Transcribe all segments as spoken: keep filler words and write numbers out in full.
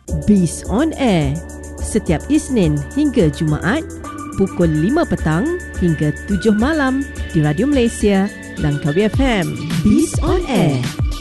Biz on Air setiap Isnin hingga Jumaat pukul lima petang hingga tujuh malam di Radio Malaysia Langkawi F M. Biz on Air.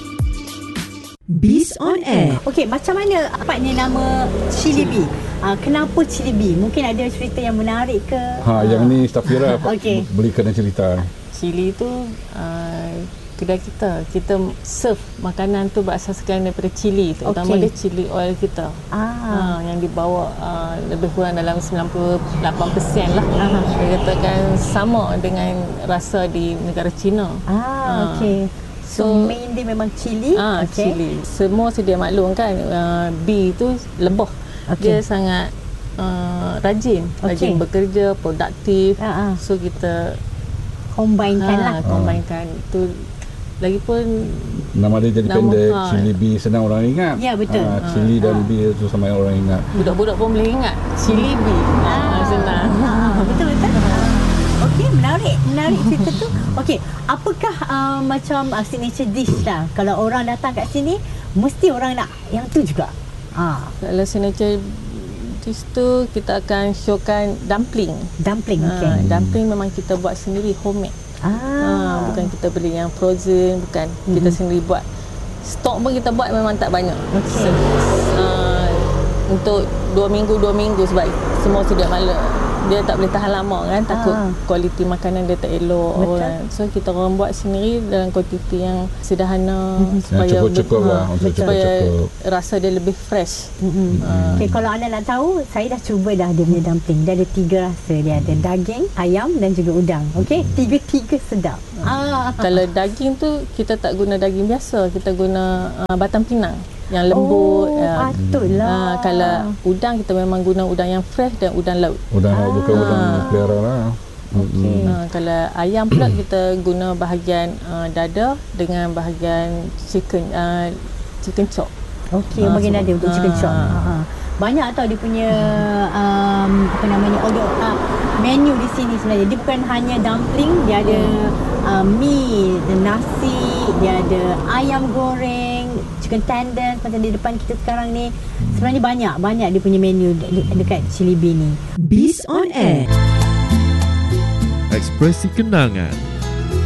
Biz on Air. Okey, macam mana dapatnya nama Chili Bee? Uh, kenapa Chili Bee? Mungkin ada cerita yang menarik ke? Ha, yang ni Safira Okey. boleh kena cerita. Chili tu uh, kedai kita. Kita serve makanan tu berasaskan daripada chili, terutama Okey. dia chili oil kita. Ah. Uh, yang dibawa uh, lebih kurang dalam sembilan puluh lapan peratus lah. Aha. Dia katakan sama dengan rasa di negara China. Ah, Ah. okey. So, So, main dia memang chili. Ah, okey. chili. Semua sedia maklum kan, uh, bee tu lebah. Okey. Dia sangat uh, rajin, Okey. rajin bekerja, produktif. Ah, ah. So kita Combinekan lah. ha, combine-kan tu. Lagipun Nama dia jadi Nama, pendek, ha. Chili Bee, senang orang ingat. Ya, betul. Ha, Chili dan Bee tu sama orang ingat. budak-budak pun boleh ingat chili bee. Ah, senang. Ah, betul betul. Okey, menarik, menarik cerita tu. Okey, apakah uh, macam uh, signature dish lah? Kalau orang datang kat sini, mesti orang nak yang tu juga. Ah, Kalau signature dish tu kita akan showkan dumpling. dumpling. Okey. Ha, dumpling memang kita buat sendiri, homemade. Ah, Ha, bukan kita beli yang frozen, bukan. Mm-hmm. Kita sendiri buat. Stok pun kita buat memang tak banyak. Okey. Se- uh, untuk dua minggu dua minggu sebab semua sedia maklum. Dia tak boleh tahan lama kan, takut Ah. kualiti makanan dia tak elok. Betul. Kan. So kita orang buat sendiri dalam kuantiti yang sederhana Mhm. supaya Yang cukup-cukup ber- lah, ha, untuk supaya cukup-cukup. rasa dia lebih fresh. Mm-mm. Ah. Okey, kalau anda nak tahu, saya dah cuba dah dia punya dumpling. Dia ada tiga rasa. Dia ada daging, ayam dan juga udang. Okey, tiga-tiga sedap. Ah, Kalau daging tu kita tak guna daging biasa, kita guna uh, batang pinang yang lembut. Oh, uh, patutlah. uh, kalau udang kita memang guna udang yang fresh dan udang laut. Udang Ah. bukan udang pelihara lah. Okey. Uh, kalau ayam pula kita guna bahagian uh, dada dengan bahagian chicken uh, chicken chop. Okey, Ah, bagian sebab- ada untuk chicken chop. ah. Ha. Banyak tau dia punya um, apa namanya order uh, menu di sini sebenarnya. Dia bukan hanya dumpling, dia ada uh, mi, nasi, dia ada ayam goreng, chicken tendon macam di depan kita sekarang ni. Sebenarnya banyak, banyak dia punya menu de- de- dekat Chili Bee ni. Biz on Air. Ekspresi kenangan